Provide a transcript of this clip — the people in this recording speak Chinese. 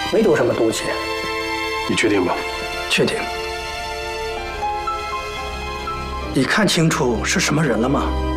没读什么毒气。 你确定吗？ 确定。你看清楚是什么人了吗？